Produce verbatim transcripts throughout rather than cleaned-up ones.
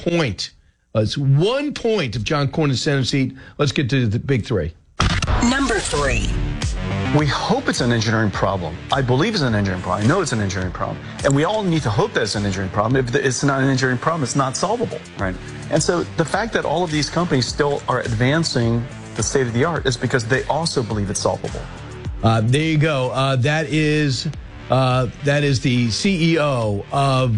point. Uh, it's one point of John Cornyn's Senate seat. Let's get to the big three. Number three. We hope it's an engineering problem. I believe it's an engineering problem. I know it's an engineering problem. And we all need to hope that it's an engineering problem. If it's not an engineering problem, it's not solvable. Right. And so the fact that all of these companies still are advancing the state of the art is because they also believe it's solvable. Uh, there you go. Uh, that is uh, that is the C E O of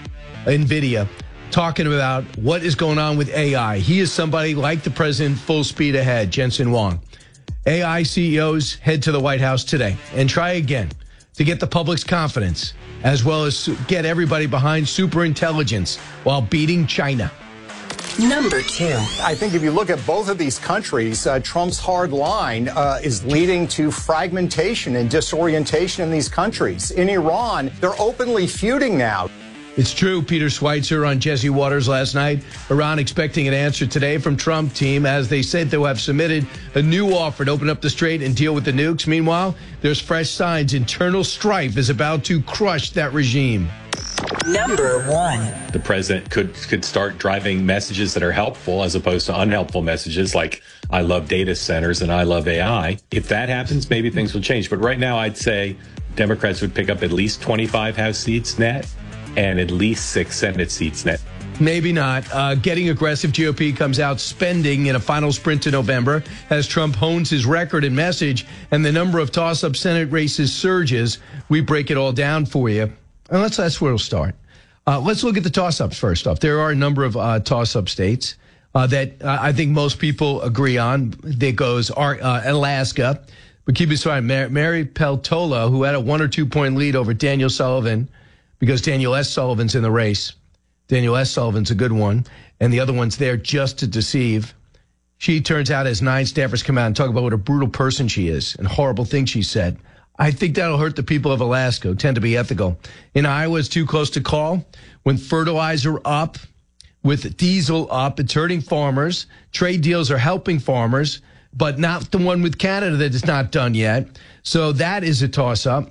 NVIDIA talking about what is going on with A I. He is somebody like the president, full speed ahead, Jensen Huang. A I C E Os head to the White House today and try again to get the public's confidence, as well as get everybody behind superintelligence while beating China. Number two. I think if you look at both of these countries, uh, Trump's hard line uh, is leading to fragmentation and disorientation in these countries. In Iran, they're openly feuding now. It's true. Peter Schweitzer on Jesse Waters last night. Iran expecting an answer today from Trump team as they said they'll have submitted a new offer to open up the strait and deal with the nukes. Meanwhile, there's fresh signs internal strife is about to crush that regime. Number one. The president could could start driving messages that are helpful as opposed to unhelpful messages like I love data centers and I love A I. If that happens, maybe things will change. But right now, I'd say Democrats would pick up at least twenty-five House seats net and at least six Senate seats net. Maybe not. Uh, getting aggressive, G O P comes out spending in a final sprint to November as Trump hones his record and message, and the number of toss-up Senate races surges. We break it all down for you. And let's, that's where we'll start. Uh, let's look at the toss-ups first off. There are a number of uh, toss-up states uh, that uh, I think most people agree on. There goes our, uh, Alaska. But keep in mind, Mary, Mary Peltola, who had a one or two point lead over Daniel Sullivan, because Daniel S. Sullivan's in the race. Daniel S. Sullivan's a good one. And the other one's there just to deceive. She turns out as nine staffers come out and talk about what a brutal person she is and horrible things she said. I think that'll hurt the people of Alaska who tend to be ethical. In Iowa, it's too close to call. When fertilizer up, with diesel up, it's hurting farmers. Trade deals are helping farmers, but not the one with Canada that is not done yet. So that is a toss-up.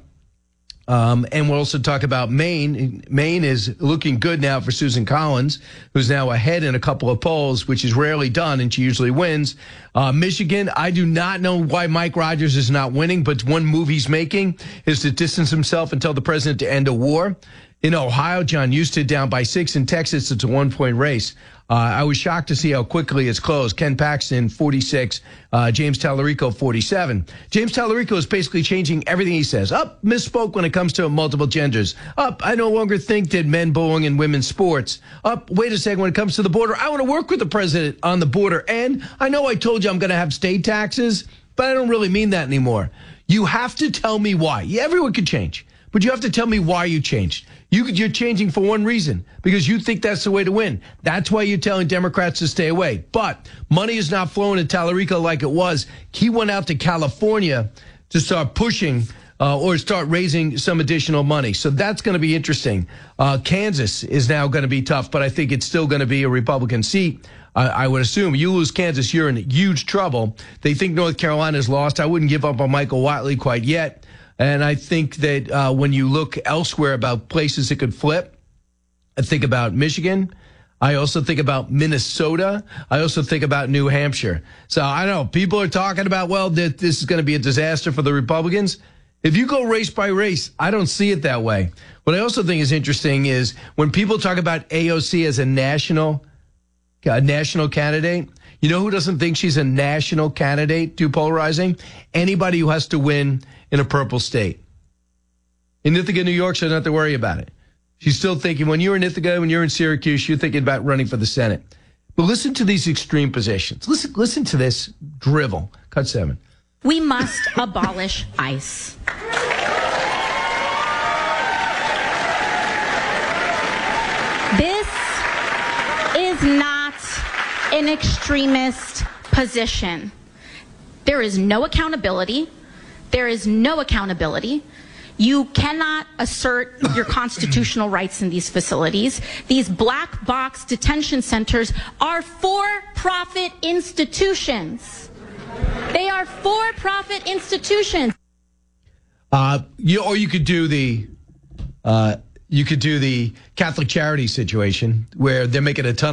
Um, and we'll also talk about Maine. Maine is looking good now for Susan Collins, who's now ahead in a couple of polls, which is rarely done, and she usually wins. Uh, Michigan, I do not know why Mike Rogers is not winning, but one move he's making is to distance himself and tell the president to end a war. In Ohio, John Husted down by six. In Texas, it's a one-point race. Uh, I was shocked to see how quickly it's closed. Ken Paxton, forty-six. Uh, James Tallarico, forty-seven. James Tallarico is basically changing everything he says. Up, misspoke when it comes to multiple genders. Up, I no longer think that men belong in women's sports. Up, wait a second, when it comes to the border, I want to work with the president on the border. And I know I told you I'm going to have state taxes, but I don't really mean that anymore. You have to tell me why. Yeah, everyone could change, but you have to tell me why you changed. You, you're changing for one reason, because you think that's the way to win. That's why you're telling Democrats to stay away. But money is not flowing to Tallarico like it was. He went out to California to start pushing uh, or start raising some additional money. So that's going to be interesting. Uh, Kansas is now going to be tough, but I think it's still going to be a Republican seat. Uh, I would assume you lose Kansas, you're in huge trouble. They think North Carolina's lost. I wouldn't give up on Michael Whatley quite yet. And I think that uh, when you look elsewhere about places that could flip, I think about Michigan. I also think about Minnesota. I also think about New Hampshire. So I know people are talking about, well, that this is going to be a disaster for the Republicans. If you go race by race, I don't see it that way. What I also think is interesting is when people talk about A O C as a national, a national candidate, you know who doesn't think she's a national candidate? Too polarizing? Anybody who has to win in a purple state. In Ithaca, New York, she doesn't have to worry about it. She's still thinking, when you're in Ithaca, when you're in Syracuse, you're thinking about running for the Senate. But listen to these extreme positions. Listen, listen to this drivel. Cut seven. We must abolish ICE. This is not an extremist position. There is no accountability. There is no accountability. You cannot assert your constitutional rights in these facilities. These black box detention centers are for-profit institutions. They are for-profit institutions. Uh, you, or you could do the, uh, you could do the Catholic charity situation where they're making a ton